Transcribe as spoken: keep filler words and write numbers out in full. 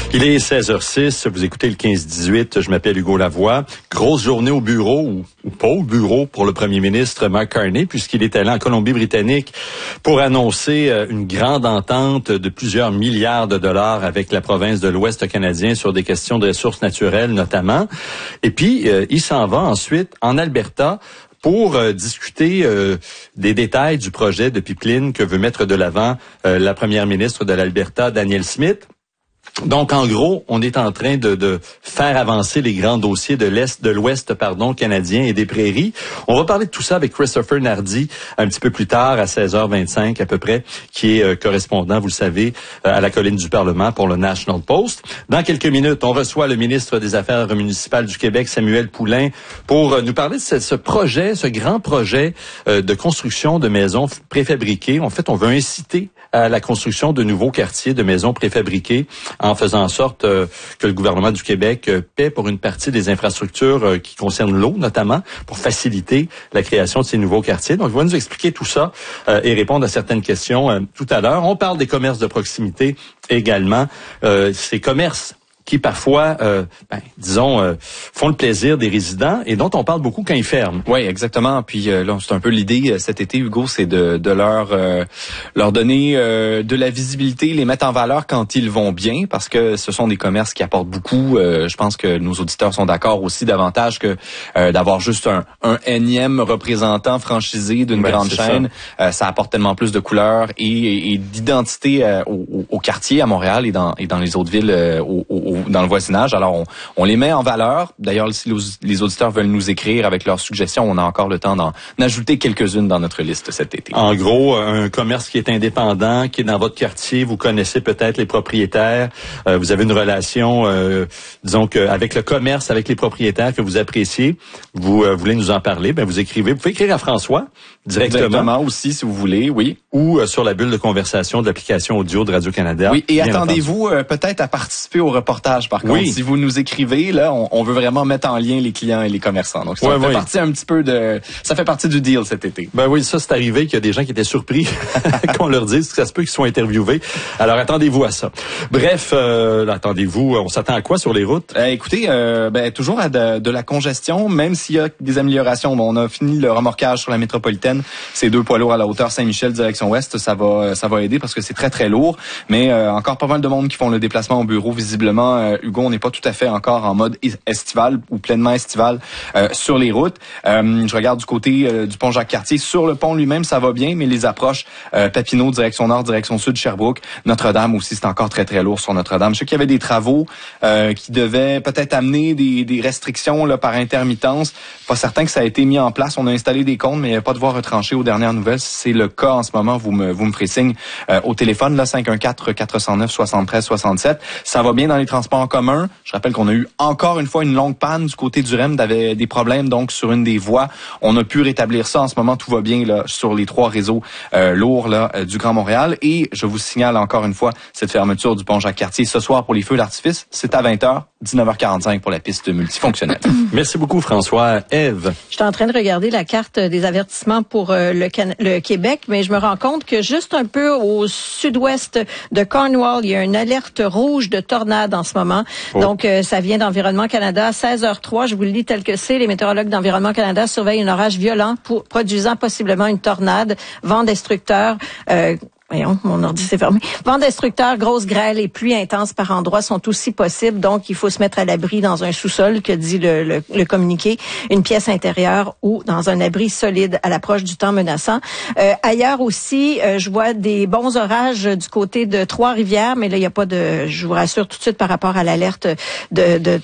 Il est seize heures six, vous écoutez le quinze dix-huit, je m'appelle Hugo Lavoie. Grosse journée au bureau, ou, ou pas au bureau, pour le premier ministre Mark Carney, puisqu'il est allé en Colombie-Britannique pour annoncer une grande entente de plusieurs milliards de dollars avec la province de l'Ouest canadien sur des questions de ressources naturelles notamment. Et puis, euh, il s'en va ensuite en Alberta pour euh, discuter euh, des détails du projet de pipeline que veut mettre de l'avant euh, la première ministre de l'Alberta, Danielle Smith. Donc, en gros, on est en train de, de faire avancer les grands dossiers de l'Est, de l'Ouest, pardon, canadien et des prairies. On va parler de tout ça avec Christopher Nardi un petit peu plus tard, à seize heures vingt-cinq à peu près, qui est euh, correspondant, vous le savez, euh, à la colline du Parlement pour le National Post. Dans quelques minutes, on reçoit le ministre des Affaires municipales du Québec, Samuel Poulin, pour euh, nous parler de ce, ce projet, ce grand projet euh, de construction de maisons préfabriquées. En fait, on veut inciter à la construction de nouveaux quartiers de maisons préfabriquées en faisant en sorte euh, que le gouvernement du Québec euh, paie pour une partie des infrastructures euh, qui concernent l'eau, notamment, pour faciliter la création de ces nouveaux quartiers. Donc, il va nous expliquer tout ça euh, et répondre à certaines questions euh, tout à l'heure. On parle des commerces de proximité également. Euh, ces commerces qui parfois, euh, ben, disons, euh, font le plaisir des résidents et dont on parle beaucoup quand ils ferment. Oui, exactement. Puis euh, là, c'est un peu l'idée cet été, Hugo, c'est de, de leur euh, leur donner euh, de la visibilité, les mettre en valeur quand ils vont bien, parce que ce sont des commerces qui apportent beaucoup. Euh, je pense que nos auditeurs sont d'accord aussi davantage que euh, d'avoir juste un, un énième représentant franchisé d'une ben, grande chaîne. Ça. Euh, ça apporte tellement plus de couleurs et, et, et d'identité euh, au, au quartier à Montréal et dans, et dans les autres villes euh, au, au dans le voisinage. Alors, on, on les met en valeur. D'ailleurs, si les auditeurs veulent nous écrire avec leurs suggestions, on a encore le temps d'en ajouter quelques-unes dans notre liste cet été. En gros, un commerce qui est indépendant, qui est dans votre quartier, vous connaissez peut-être les propriétaires, euh, vous avez une relation, euh, disons que avec le commerce, avec les propriétaires que vous appréciez, vous euh, voulez nous en parler, ben vous écrivez. Vous pouvez écrire à François directement. Directement aussi, si vous voulez, oui. Ou euh, sur la bulle de conversation de l'application audio de Radio-Canada. Oui, et attendez-vous euh, peut-être à participer au reportage. Par contre, oui. Si vous nous écrivez, là, on, on veut vraiment mettre en lien les clients et les commerçants. Donc, ça ouais, fait oui. partie un petit peu de, ça fait partie du deal cet été. Ben oui, ça, c'est arrivé qu'il y a des gens qui étaient surpris qu'on leur dise que ça se peut qu'ils soient interviewés. Alors, attendez-vous à ça. Bref, euh, attendez-vous, on s'attend à quoi sur les routes? Euh, écoutez, euh, ben, toujours à de, de la congestion, même s'il y a des améliorations. Bon, on a fini le remorquage sur la métropolitaine. Ces deux poids lourds à la hauteur Saint-Michel, direction ouest, ça va, ça va aider parce que c'est très, très lourd. Mais, euh, encore pas mal de monde qui font le déplacement au bureau, visiblement. Euh, Hugo, on n'est pas tout à fait encore en mode estival ou pleinement estival euh, sur les routes. Euh, je regarde du côté euh, du pont Jacques-Cartier. Sur le pont lui-même, ça va bien, mais les approches euh, Papineau, direction nord, direction sud, Sherbrooke, Notre-Dame aussi, c'est encore très, très lourd sur Notre-Dame. Je sais qu'il y avait des travaux euh, qui devaient peut-être amener des, des restrictions là, par intermittence. Pas certain que ça a été mis en place. On a installé des comptes, mais il n'y a pas de voie retranchée aux dernières nouvelles. C'est le cas en ce moment. Vous me, vous me ferez signe euh, au téléphone, là, cinq un quatre, quatre zéro neuf, sept trois sept sept. Ça va bien dans les transports en commun. Je rappelle qu'on a eu encore une fois une longue panne du côté du R E M, avait des problèmes donc sur une des voies. On a pu rétablir ça. En ce moment, tout va bien là sur les trois réseaux euh, lourds là euh, du Grand Montréal. Et je vous signale encore une fois cette fermeture du pont Jacques-Cartier ce soir pour les feux d'artifice. C'est à vingt heures, dix-neuf heures quarante-cinq pour la piste multifonctionnelle. Merci beaucoup, François. Ève. Je suis en train de regarder la carte des avertissements pour euh, le, Can- le Québec, mais je me rends compte que juste un peu au sud-ouest de Cornwall, il y a une alerte rouge de tornade en ce moment. Oh. Donc, euh, ça vient d'Environnement Canada à seize heures trois. Je vous le lis tel que c'est. Les météorologues d'Environnement Canada surveillent un orage violent pour, produisant possiblement une tornade, vent destructeur. Euh, Voyons, mon ordi s'est fermé. Vent destructeur, grosse grêle et pluie intense par endroits sont aussi possibles. Donc, il faut se mettre à l'abri dans un sous-sol, que dit le, le, le communiqué, une pièce intérieure ou dans un abri solide à l'approche du temps menaçant. Euh, ailleurs aussi, euh, je vois des bons orages du côté de Trois-Rivières, mais là, il n'y a pas de, je vous rassure tout de suite par rapport à l'alerte de, de